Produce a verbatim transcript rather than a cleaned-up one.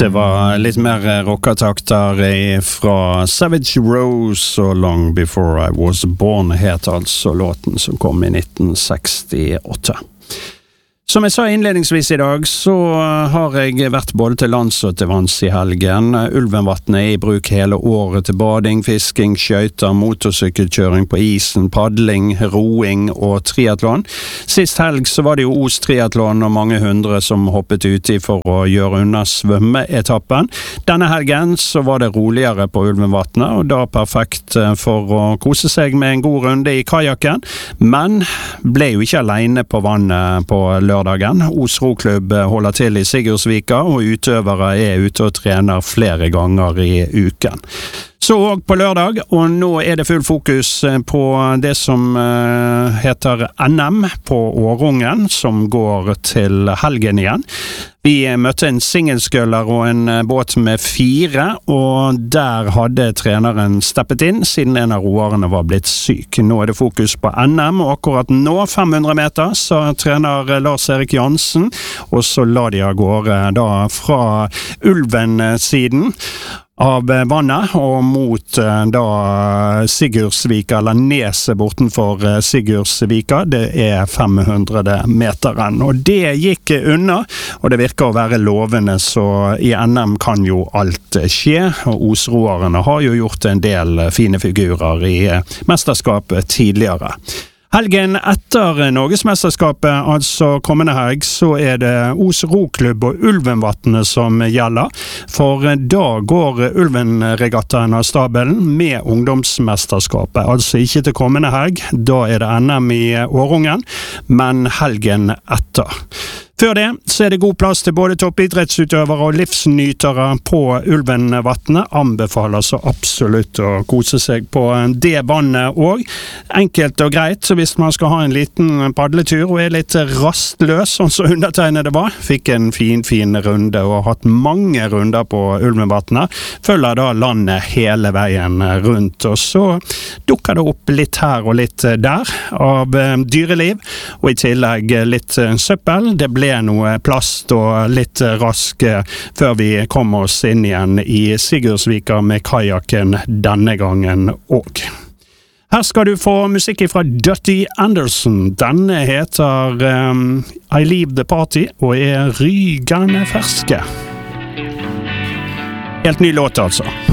Det var litt mer rockatakter fra Savage Rose og Long Before I Was Born het altså låten som kom i nitten sekstiåtte. Som jeg sa innledningsvis i dag, så har jeg vært både til lands og til vanns i helgen. Ulvenvatnet er i bruk hele året til bading, fisking, skøyter, motorsykkelkjøring på isen, paddling, roing og triathlon. Sist helg så var det jo Os triathlon og mange hundre som hoppet uti for å gjøre unna svømmeetappen. Denne helgen så var det roligere på Ulvenvatnet, og da perfekt for å kose seg med en god runde i kajakken, men ble jo ikke alene på vannet på lørdag. Os Roklubb holder til i Sigurdsvika, og utøvere er ute og trener flere ganger i uken. Så også på lørdag, og nå er det full fokus på det som heter N M på Årungen, som går til helgen igjen. Vi møtte en singelskøller og en båt med fire, og der hadde treneren steppet inn, siden en av roerne var blitt syk. Nå er det fokus på N M, og akkurat nå, fem hundre meter, så trener Lars-Erik Jansen, og så la de av gårde da fra Ulven-siden av vannet og mot da Sigurdsvika, eller neset bortenfor Sigurdsvika. Det er fem hundre meteren, og det gikk unna, og det virker å være lovende, så i N M kan jo alt skje, og Osroerne har jo gjort en del fine figurer i mesterskapet tidligere. Helgen etter Norgesmesterskapet, altså kommende helg, så er det Os Roklubb og Ulvenvatnet som gjelder, for da går Ulvenregattaen av stabelen med ungdomsmesterskapet, altså ikke til kommende helg, da er det N M i Årungen, men helgen etter. Før det så er det god plass til både toppidrettsutøvere og livsnytere på Ulvenvatnet. Anbefaler så absolutt å kose seg på det vannet også. Enkelt og greit, så hvis man skal ha en liten padletur og er litt rastløs, sånn som undertegnede var, fikk en fin, fin runde og har hatt mange runder på Ulvenvatnet. Følger da landet hele veien rundt, og så dukker det opp litt her og litt der av dyreliv, og i tillegg litt søppel. Det ble noe plast og litt rask før vi kommer oss inn igjen i Sigurdsvika med kajakken denne gangen også. Her skal du få musikk fra Dutty Anderson. Denne heter um, I Leave the Party og er rygende ferske. Helt ny låt altså.